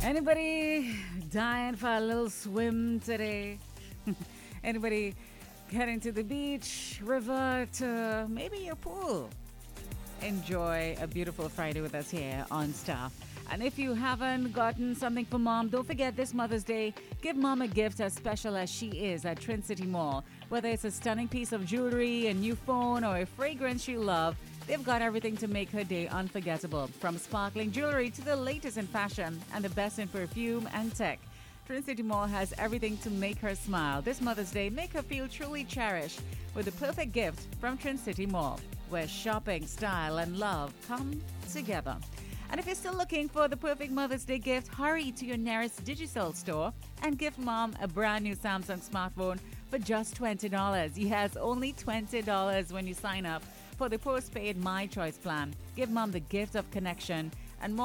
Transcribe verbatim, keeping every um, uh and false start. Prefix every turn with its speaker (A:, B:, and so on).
A: Anybody dying for a little swim today? Anybody heading to the beach, river, to maybe your pool? Enjoy a beautiful Friday with us here on Staff. And if you haven't gotten something for mom, don't forget this Mother's Day, give mom a gift as special as she is at Trin City Mall. Whether it's a stunning piece of jewelry, a new phone, or a fragrance she loves, they've got everything to make her day unforgettable. From sparkling jewelry to the latest in fashion and the best in perfume and tech. Trin City Mall has everything to make her smile. This Mother's Day, make her feel truly cherished with the perfect gift from Trin City Mall, where shopping, style, and love come together. And if you're still looking for the perfect Mother's Day gift, hurry to your nearest Digicel store and give mom a brand new Samsung smartphone for just twenty dollars. Yes, only twenty dollars when you sign up for the postpaid My Choice plan. Give mom the gift of connection